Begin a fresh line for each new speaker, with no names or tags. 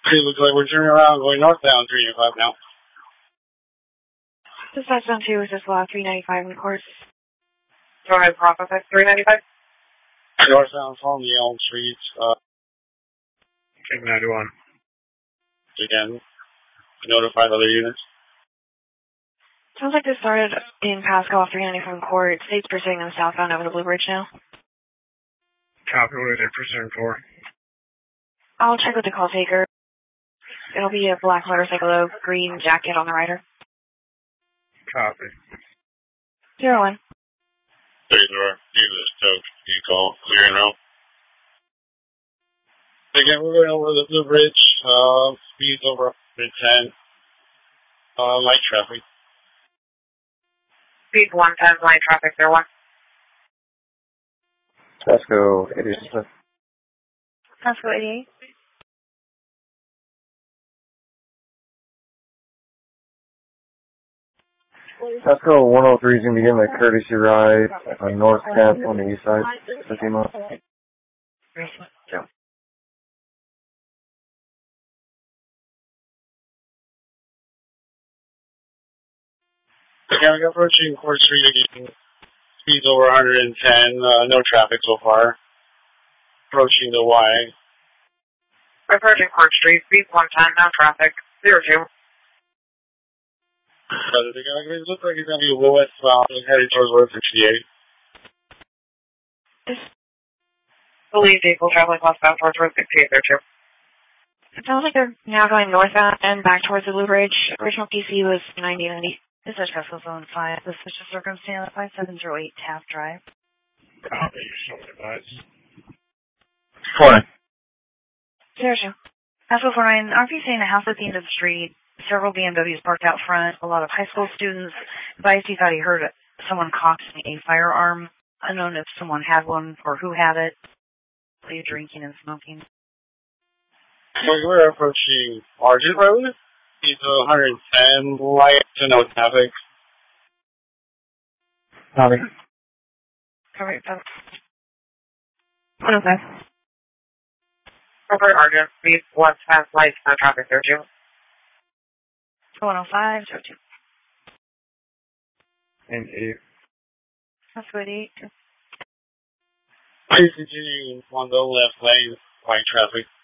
It looks like we're turning around going northbound 395 now.
This is on 2, is this lot 395 in the course?
Go ahead, process it. 395?
Northbound from the Elm Street,
King 91.
Again, notify other units.
Sounds like this started in Pasco off 395 Court. State's pursuing them southbound over the Blue Bridge now.
Copy, what are they pursuing for?
I'll check with the call taker. It'll be a black motorcycle, though, green jacket on the rider.
Copy.
01.
30, use this vehicle, clear and route. Again, we're going over the Blue Bridge, speeds over 110, light traffic.
Speed 110, light traffic, 01.
Pasco 87.
Pasco 88.
Pasco 103 is going to begin the courtesy ride on North Camp on the east side. 15 miles.
Yeah.
Again, we're approaching Court Street again. Speeds over 110, no traffic so far. Approaching the Y.
Approaching Court Street, speed 110, no traffic, 02.
It looks like it's going to be westbound and headed towards Road 68.
The lead vehicle traveling westbound towards Road 68, 02.
It sounds like they're now going northbound and back towards the Blue Bridge. Original PC was 9090. This is Pasco Zone 5. This is just circumstance 5708 Taft Drive.
Copy, show me advice.
20.
02. Pasco 49, RPC in a house at the end of the street. Several BMWs parked out front. A lot of high school students. Advised he thought he heard someone cocking a firearm. Unknown if someone had one or who had it. They were drinking and smoking.
We're approaching Argent Road. Speeds 110, light to no traffic.
Copy.
Cover 105.
Over Argent, speed 110, light, no traffic, 02.
105, 02.
And 8.
That's good, 8.
Please continue on the left lane, white traffic.